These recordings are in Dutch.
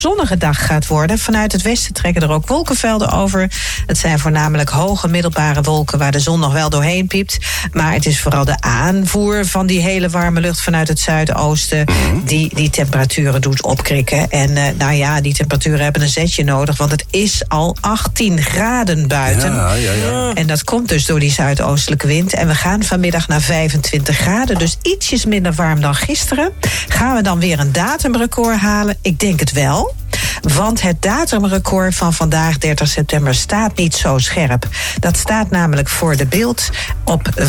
zonnige dag gaat worden. Vanuit het westen trekken er ook wolkenvelden over. Het zijn voornamelijk hoge middelbare wolken waar de zon nog wel doorheen piept. Maar het is vooral de aanvoer van die hele warme lucht vanuit het zuidoosten die temperaturen doet opkrikken. En die temperaturen hebben een zetje nodig, want het is al 18 graden buiten. Ja. En dat komt dus door die zuidoostelijke wind. En we gaan vanmiddag naar 25 graden, dus ietsjes minder warm dan gisteren. Gaan we dan weer een datumrecord halen? Ik denk het wel. Want het datumrecord van vandaag, 30 september, staat niet zo scherp. Dat staat namelijk voor de Bild op 24,3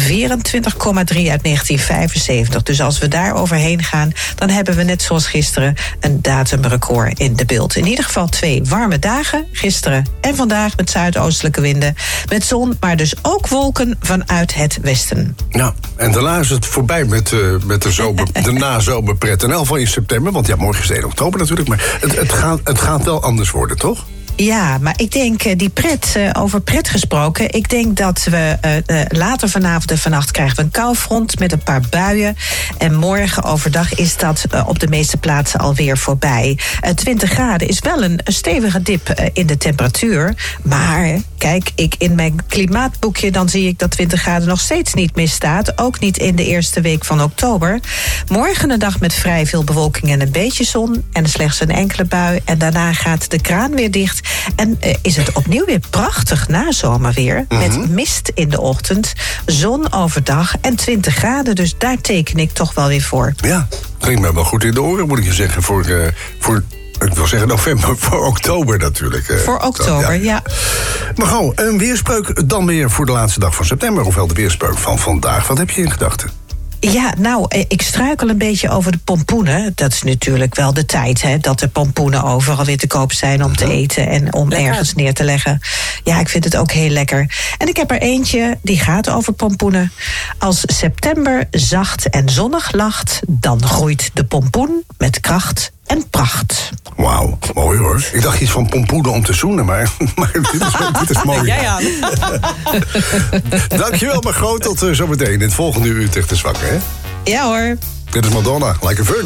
uit 1975. Dus als we daar overheen gaan, dan hebben we net zoals gisteren een datumrecord in de Bild. In ieder geval 2 warme dagen, gisteren en vandaag met zuidoostelijke winden. Met zon, maar dus ook wolken vanuit het westen. Ja, en daarna is het voorbij met de nazomerpret. En in elk geval in september, want morgen is 1 oktober natuurlijk. Maar het gaat wel anders worden, toch? Ja, maar ik denk, over pret gesproken, ik denk dat we later vanavond en vannacht krijgen we een koufront met een paar buien. En morgen overdag is dat op de meeste plaatsen alweer voorbij. 20 graden is wel een stevige dip in de temperatuur. Maar kijk, ik in mijn klimaatboekje, dan zie ik dat 20 graden nog steeds niet misstaat. Ook niet in de eerste week van oktober. Morgen een dag met vrij veel bewolking en een beetje zon. En slechts een enkele bui. En daarna gaat de kraan weer dicht. En is het opnieuw weer prachtig nazomerweer. Met mist in de ochtend, zon overdag en 20 graden. Dus daar teken ik toch wel weer voor. Ja, klinkt me wel goed in de oren, moet ik je zeggen. Voor ik wil zeggen november, voor oktober natuurlijk. Voor oktober, ja. Maar gewoon, een weerspreuk dan weer voor de laatste dag van september. Ofwel de weerspreuk van vandaag. Wat heb je in gedachten? Ja, ik struikel een beetje over de pompoenen. Dat is natuurlijk wel de tijd, dat de pompoenen overal weer te koop zijn om te eten en om ergens neer te leggen. Ja, ik vind het ook heel lekker. En ik heb er eentje, die gaat over pompoenen. Als september zacht en zonnig lacht, dan groeit de pompoen met kracht en pracht. Wauw, mooi hoor. Ik dacht iets van pompoenen om te zoenen, maar dit is mooi. Ja. Dankjewel, maar groot. Tot zometeen in het volgende uur Utrecht is wakker, hè? Ja hoor. Dit is Madonna, Like a Virgin.